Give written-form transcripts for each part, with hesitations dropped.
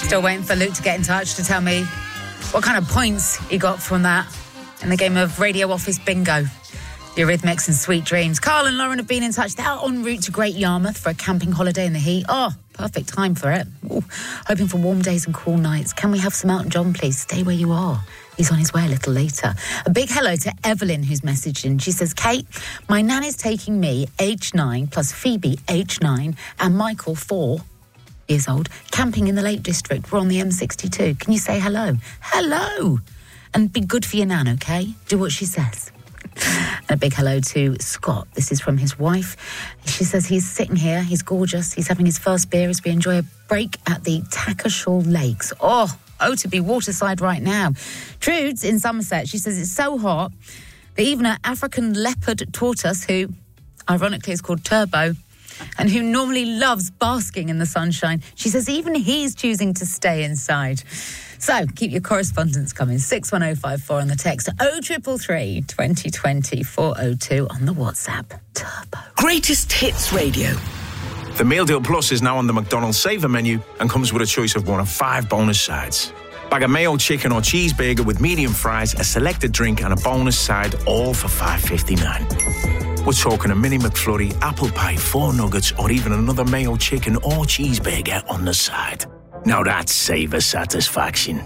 Still waiting for Luke to get in touch to tell me what kind of points he got from that in the game of Radio Office Bingo. Eurythmics and Sweet Dreams. Carl and Lauren have been in touch. They're en route to Great Yarmouth for a camping holiday in the heat. Oh, perfect time for it. Ooh, hoping for warm days and cool nights. Can we have some Elton John, please? Stay where you are. He's on his way a little later. A big hello to Evelyn, who's messaged in. She says, Kate, my nan is taking me, age 9, plus Phoebe, age 9, and Michael, 4 years old, camping in the Lake District. We're on the M62. Can you say hello? Hello! And be good for your nan, OK? Do what she says. And a big hello to Scott. This is from his wife. She says he's sitting here, he's gorgeous, he's having his first beer as we enjoy a break at the Tackershaw Lakes. Oh, to be waterside right now. Trude's in Somerset. She says it's so hot that even an African leopard tortoise, who ironically is called Turbo, and who normally loves basking in the sunshine, she says even he's choosing to stay inside. So keep your correspondence coming. 61054 on the text, 0333 2020 402 on the WhatsApp. Turbo. Greatest Hits Radio. The Meal Deal Plus is now on the McDonald's Saver menu and comes with a choice of one of 5 bonus sides. Bag of mayo, chicken or cheeseburger with medium fries, a selected drink and a bonus side, all for $5.59. We're talking a mini McFlurry, apple pie, 4 nuggets or even another mayo, chicken or cheeseburger on the side. Now that's Saver satisfaction.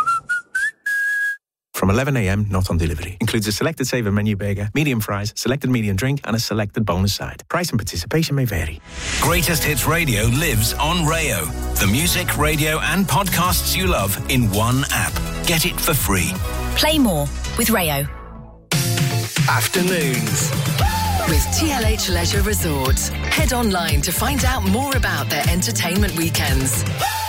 From 11 a.m, not on delivery. Includes a selected Saver menu burger, medium fries, selected medium drink and a selected bonus side. Price and participation may vary. Greatest Hits Radio lives on Rayo. The music, radio and podcasts you love in one app. Get it for free. Play more with Rayo. Afternoons with TLH Leisure Resorts. Head online to find out more about their entertainment weekends.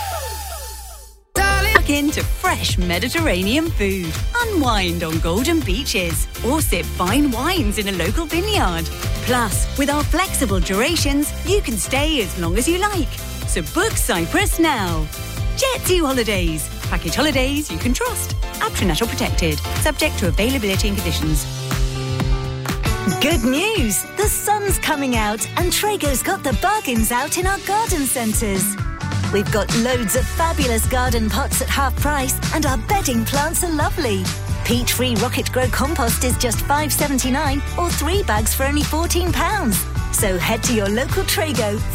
Into fresh Mediterranean food. Unwind on golden beaches or sip fine wines in a local vineyard. Plus, with our flexible durations, you can stay as long as you like. So book Cyprus now. Jet2 Holidays. Package holidays you can trust. Aptronat protected. Subject to availability and conditions. Good news! The sun's coming out and Traeger's got the bargains out in our garden centres. We've got loads of fabulous garden pots at half price and our bedding plants are lovely. Peat-free Rocket Grow compost is just $5.79 or 3 bags for only £14. So head to your local Traego